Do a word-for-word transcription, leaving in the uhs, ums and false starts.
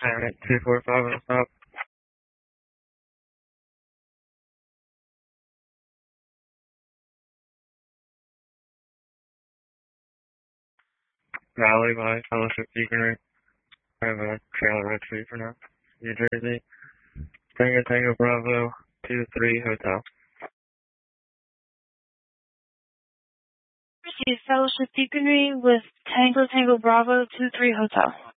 Alright, two four five on stop. Valley by Fellowship Beacon. I have a trailer red street for now. New Jersey. Tango Tango Bravo two three Hotel. Fellowship Beaconry with Tango Tango Bravo two three Hotel.